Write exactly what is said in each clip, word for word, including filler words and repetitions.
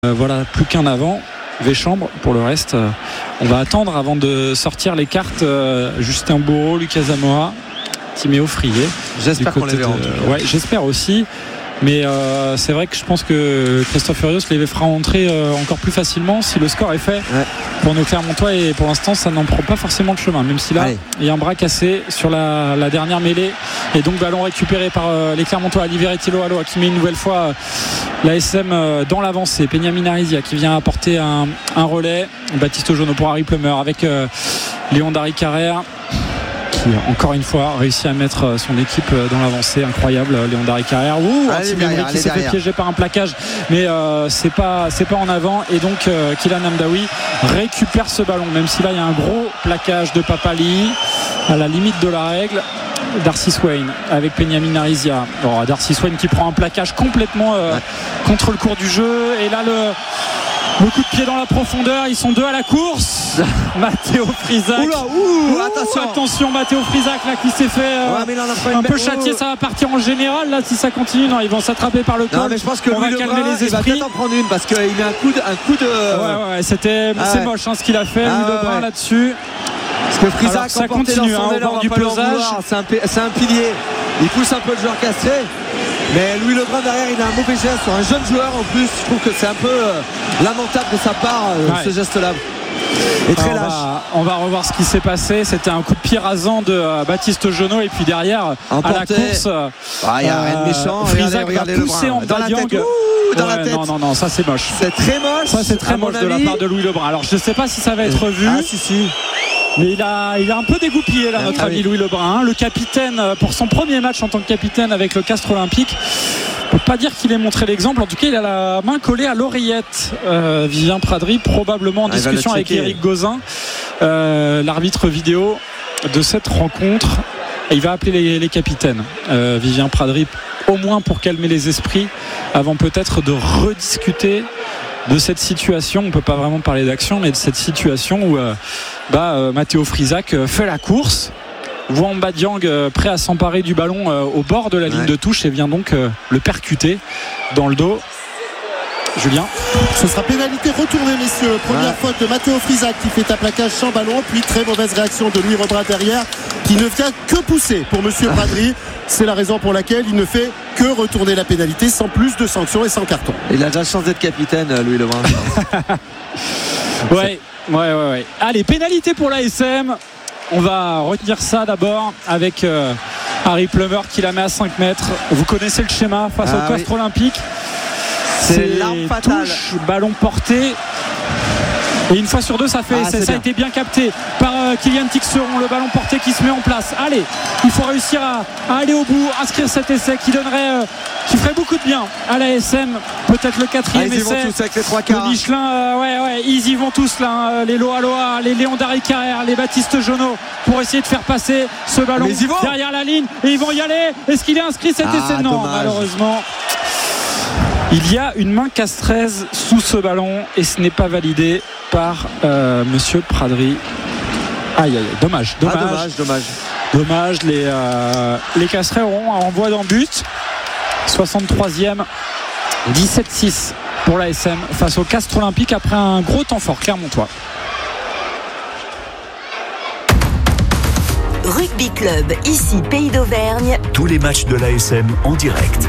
Euh, voilà, plus qu'un avant. Véchambre, pour le reste, euh, on va attendre avant de sortir les cartes. euh, Justin Bourreau, Lucas Zamoa, Timéo Frié. J'espère qu'on les verra. Ouais, j'espère aussi. Mais euh, c'est vrai que je pense que Christophe Furios les fera entrer euh, encore plus facilement si le score est fait ouais. pour nos Clermontois, et pour l'instant ça n'en prend pas forcément le chemin, même si là Allez. il y a un bras cassé sur la, la dernière mêlée, et donc ballon récupéré par euh, les Clermontois. Olivier Tilo qui met une nouvelle fois euh, la S M euh, dans l'avancée. Peña Arizia qui vient apporter un, un relais. Baptiste Ojono pour Harry Plummer avec euh, Léon Dari Carrère, qui encore une fois réussit à mettre son équipe dans l'avancée. Incroyable, Léon Dari Carrère. Ouh, derrière, qui s'est derrière. fait piéger par un plaquage, mais euh, c'est pas c'est pas en avant, et donc euh, Kylian Amdaoui récupère ce ballon, même si là il y a un gros plaquage de Papali à la limite de la règle. Darcy Swain avec Peña Arizia. Bon, Darcy Swain qui prend un plaquage complètement euh, ouais. contre le cours du jeu, et là le Le coup de pied dans la profondeur, ils sont deux à la course. Matteo Frisac. Oula, ouh, ouh, attention. Attention, Matteo Frisac là qui s'est fait euh, ouais, un peu châtier. Ça va partir en général là si ça continue. Non, ils vont s'attraper par le col. Non, mais je pense que on va calmer Lebrun, les esprits. Il va peut-être en prendre une parce qu'il met un coup de, un coup de. Ouais, ouais, c'était, ah, c'est ouais. moche hein, ce qu'il a fait, ah, Louis Lebrun ouais. là-dessus. Parce que Frisac, alors, ça continue dans son hein, élan, au bord du pesage. C'est un, c'est un pilier. Il pousse un peu le joueur castré. Mais Louis Lebrun derrière, il a un mauvais geste sur un jeune joueur en plus. Je trouve que c'est un peu euh, lamentable de sa part euh, ouais. ce geste-là. Et très Alors, lâche. On va, on va revoir ce qui s'est passé. C'était un coup de pied rasant de euh, Baptiste Ojono, et puis derrière Emporté. à la course, ah, il n'y a euh, rien de méchant. Frisac regardez, regardez va pousser en dans la tête. Ouh, dans ouais, la tête. Non, non, non, ça c'est moche. C'est très moche. Ça c'est très moche de la part de Louis Lebrun. Alors je ne sais pas si ça va être vu. Ah si si. Mais il a, il a un peu dégoupillé là, ah, notre ah, ami oui. Louis Lebrun, hein, le capitaine pour son premier match en tant que capitaine avec le Castres Olympique. On peut pas dire qu'il ait montré l'exemple. En tout cas, il a la main collée à l'oreillette. Euh, Vivien Pradry, probablement en ah, discussion avec Eric Gauzin, euh, l'arbitre vidéo de cette rencontre. Et il va appeler les, les capitaines. Euh, Vivien Pradry, au moins pour calmer les esprits, avant peut-être de rediscuter de cette situation. On ne peut pas vraiment parler d'action, mais de cette situation où euh, bah, euh, Matteo Frisac euh, fait la course, voit Mbadiang Diang euh, prêt à s'emparer du ballon euh, au bord de la ligne ouais. de touche, et vient donc euh, le percuter dans le dos. Julien, ce sera pénalité retournée, messieurs. Première ouais. faute de Matteo Frisac qui fait un plaquage sans ballon, puis très mauvaise réaction de Louis Lebrun derrière, qui ne vient que pousser pour monsieur Pradry. C'est la raison pour laquelle il ne fait que retourner la pénalité sans plus de sanctions et sans carton. Il a de la chance d'être capitaine, Louis Lebrun. ouais, ouais, ouais, ouais. Allez, pénalité pour l'A S M. On va retenir ça d'abord avec euh, Harry Plummer qui la met à cinq mètres. Vous connaissez le schéma face ah, au Castres oui. Olympique. C'est, c'est l'arme fatale. Touche, ballon porté. Et une fois sur deux, ça fait ah, ça bien. a été bien capté par euh, Kylian Tixeron, le ballon porté qui se met en place. Allez, il faut réussir à, à aller au bout, inscrire cet essai qui donnerait, euh, qui ferait beaucoup de bien à la S M. Peut-être le quatrième ah, essai de Michelin. Euh, ouais, ouais, ils y vont tous là, hein, les Loa Loa, les Léon Dari Carrère, les Baptiste Jono, pour essayer de faire passer ce ballon derrière la ligne. Et ils vont y aller. Est-ce qu'il est inscrit cet ah, essai? Non, dommage. Malheureusement. Il y a une main castraise sous ce ballon et ce n'est pas validé par euh, monsieur Pradry. Aïe aïe aïe, dommage, dommage, ah, dommage, dommage. Dommage, les, euh, les Castres auront un envoi d'en but. soixante-troisième, dix-sept six pour l'A S M face au Castres Olympique après un gros temps fort clermontois. Rugby Club, ici Pays d'Auvergne. Tous les matchs de l'A S M en direct.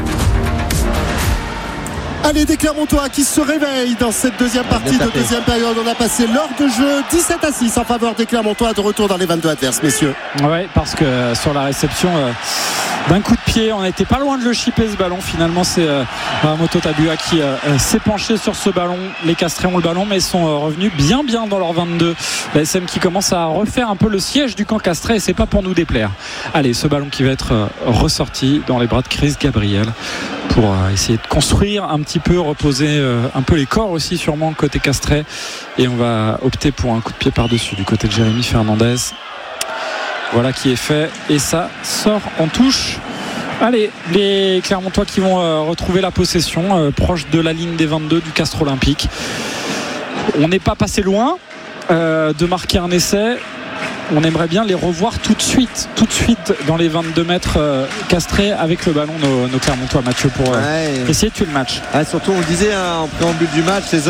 Allez, des Clermontois qui se réveillent dans cette deuxième partie de deuxième période. On a passé l'heure de jeu dix-sept à six en faveur des Clermontois, de retour dans les vingt-deux adverses, messieurs. Ouais, parce que euh, sur la réception euh, d'un coup de pied, on n'était pas loin de le chipper ce ballon. Finalement, c'est euh, Moto Tabua qui euh, s'est penché sur ce ballon. Les Castrés ont le ballon, mais sont euh, revenus bien bien dans leur vingt-deux. La S M qui commence à refaire un peu le siège du camp castré, et c'est pas pour nous déplaire. Allez, ce ballon qui va être euh, ressorti dans les bras de Chris Gabriel pour euh, essayer de construire un petit peu, reposer euh, un peu les corps aussi sûrement côté castré, et on va opter pour un coup de pied par-dessus du côté de Jérémy Fernandez. Voilà qui est fait, et ça sort en touche. Allez, les Clermontois qui vont euh, retrouver la possession euh, proche de la ligne des vingt-deux du Castres Olympique. On n'est pas passé loin euh, de marquer un essai. On aimerait bien les revoir tout de suite, tout de suite dans les vingt-deux mètres euh, castrés avec le ballon, nos, nos Clermontois, Mathieu, pour euh, ouais. essayer de tuer le match. Ah, surtout, on le disait hein, en préambule du match, les